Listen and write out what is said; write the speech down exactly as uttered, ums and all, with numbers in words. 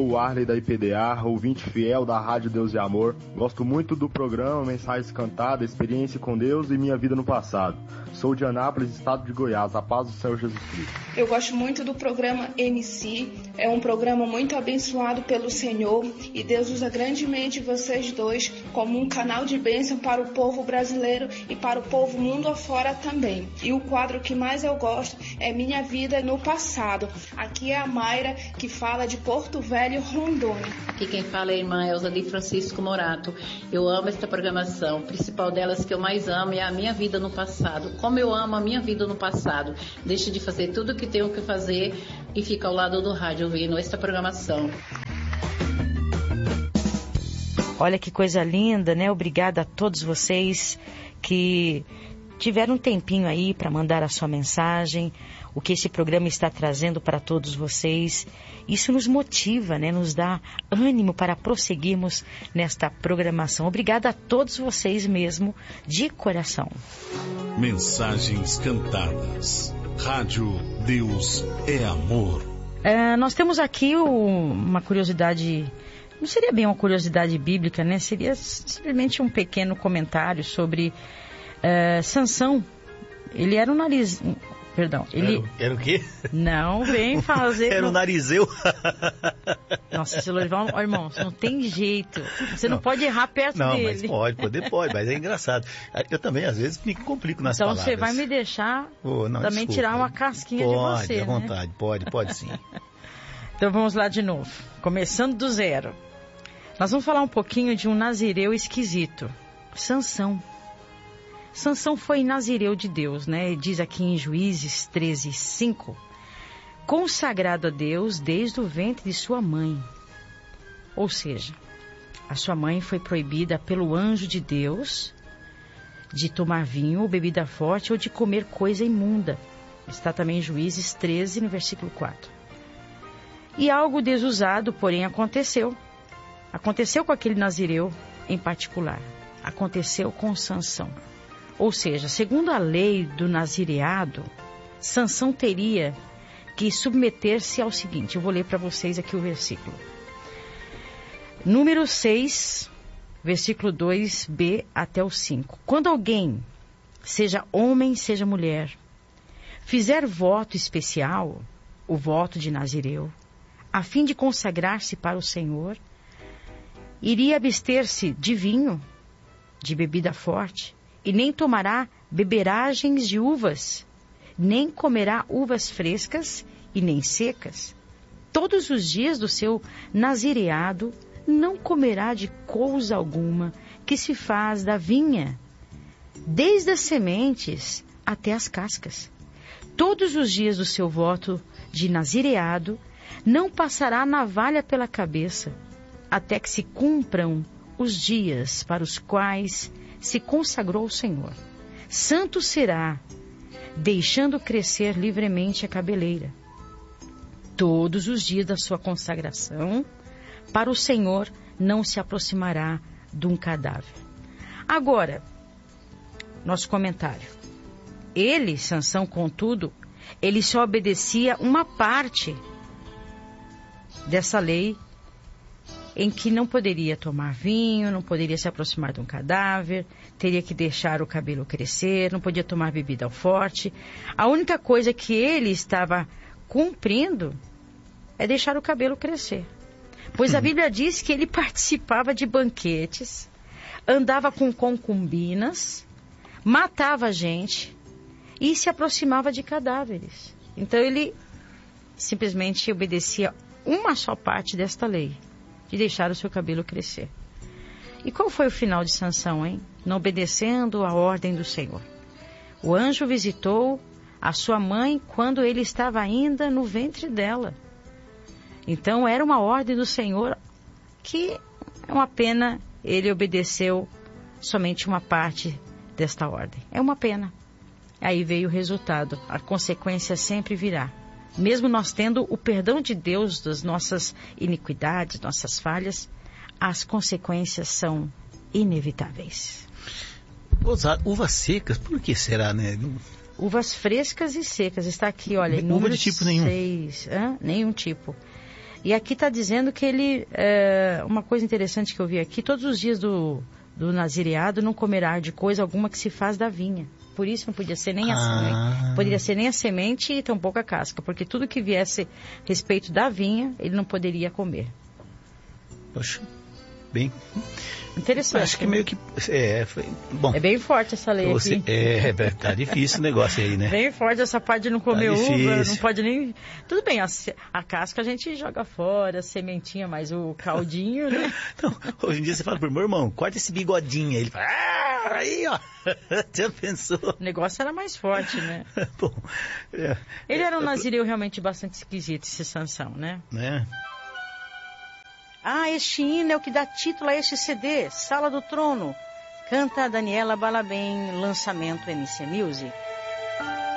sou o Arley da I P D A, ouvinte fiel da Rádio Deus e Amor. Gosto muito do programa Mensagens Cantadas, Experiência com Deus e Minha Vida no Passado. Sou de Anápolis, estado de Goiás. A paz do Senhor Jesus Cristo. Eu gosto muito do programa M C. É um programa muito abençoado pelo Senhor e Deus usa grandemente vocês dois como um canal de bênção para o povo brasileiro e para o povo mundo afora também. E o quadro que mais eu gosto é Minha Vida no Passado. Aqui é a Mayra, que fala de Porto Velho, Rondônia. Aqui quem fala é a irmã Elza de Francisco Morato. Eu amo esta programação. O principal delas que eu mais amo é a minha vida no passado. Como eu amo a minha vida no passado. Deixo de fazer tudo o que tenho que fazer e fico ao lado do rádio ouvindo esta programação. Olha que coisa linda, né? Obrigada a todos vocês que tiveram um tempinho aí para mandar a sua mensagem, o que esse programa está trazendo para todos vocês. Isso nos motiva, né? Nos dá ânimo para prosseguirmos nesta programação. Obrigada a todos vocês mesmo, de coração. Mensagens Cantadas. Rádio Deus é Amor. É, nós temos aqui o, uma curiosidade, não seria bem uma curiosidade bíblica, né? Seria simplesmente um pequeno comentário sobre é, Sansão. Ele era um nariz... Perdão, ele... Era, era o quê? Não, vem fazer... Era um narizeu. Nossa, esse Lorival, ó, irmão, não tem jeito. Você não, não pode errar perto não, dele. Não, mas pode, poder pode, mas é engraçado. Eu também, às vezes, me complico nas então, palavras. Então, você vai me deixar oh, não, também desculpa. tirar uma casquinha pode, de você, à né? vontade, pode, pode sim. Então, vamos lá de novo. Começando do zero. Nós vamos falar um pouquinho de um nazireu esquisito. Sansão. Sansão foi nazireu de Deus, né? Diz aqui em Juízes treze, cinco. Consagrado a Deus desde o ventre de sua mãe. Ou seja, a sua mãe foi proibida pelo anjo de Deus de tomar vinho ou bebida forte ou de comer coisa imunda. Está também em Juízes treze, no versículo quatro. E algo desusado, porém, aconteceu. Aconteceu com aquele nazireu em particular. Aconteceu com Sansão. Ou seja, segundo a lei do nazireado, Sansão teria que submeter-se ao seguinte. Eu vou ler para vocês aqui o versículo. Número seis, versículo dois b até o cinco. Quando alguém, seja homem, seja mulher, fizer voto especial, o voto de nazireu, a fim de consagrar-se para o Senhor, iria abster-se de vinho, de bebida forte, e nem tomará beberagens de uvas, nem comerá uvas frescas e nem secas. Todos os dias do seu nazireado não comerá de coisa alguma que se faz da vinha, desde as sementes até as cascas. Todos os dias do seu voto de nazireado não passará navalha pela cabeça, até que se cumpram os dias para os quais se consagrou ao Senhor. Santo será, deixando crescer livremente a cabeleira. Todos os dias da sua consagração, para o Senhor não se aproximará de um cadáver. Agora, nosso comentário. Ele, Sansão, contudo, ele só obedecia uma parte dessa lei em que não poderia tomar vinho, não poderia se aproximar de um cadáver, teria que deixar o cabelo crescer, não podia tomar bebida forte. A única coisa que ele estava cumprindo é deixar o cabelo crescer. Pois a Bíblia diz que ele participava de banquetes, andava com concubinas, matava gente e se aproximava de cadáveres. Então ele simplesmente obedecia uma só parte desta lei, de deixar o seu cabelo crescer. E qual foi o final de Sansão, hein? Não obedecendo a ordem do Senhor. O anjo visitou a sua mãe quando ele estava ainda no ventre dela. Então era uma ordem do Senhor que é uma pena ele obedeceu somente uma parte desta ordem. É uma pena. Aí veio o resultado. A consequência sempre virá. Mesmo nós tendo o perdão de Deus das nossas iniquidades, nossas falhas, as consequências são inevitáveis. Uvas secas, por que será, né? Uvas frescas e secas, está aqui, olha, Uva de tipo nenhum. seis, hã? Nenhum tipo. E aqui está dizendo que ele, é, uma coisa interessante que eu vi aqui, todos os dias do, do nazireado não comerá de coisa alguma que se faz da vinha. Por isso não podia ser nem a Ah. semente, poderia ser nem a semente e tampouco a casca, porque tudo que viesse a respeito da vinha, ele não poderia comer. Poxa, bem... Interessante. Acho que meio que... É, foi, bom, É bem forte essa lei você, aqui. é, tá difícil o negócio aí, né? Bem forte essa parte de não comer Tá uva, difícil. não pode nem... Tudo bem, a, se- a casca a gente joga fora, a sementinha, mas o caldinho, né? Então, hoje em dia você fala pro meu irmão, corta esse bigodinho. Ele fala, ah, aí, ó. Já pensou? O negócio era mais forte, né? Bom, é, Ele era um nazireu realmente bastante esquisito, esse Sansão, né? né? Ah, este hino é o que dá título a este C D, Sala do Trono. Canta a Daniela Balabem, lançamento M C Music.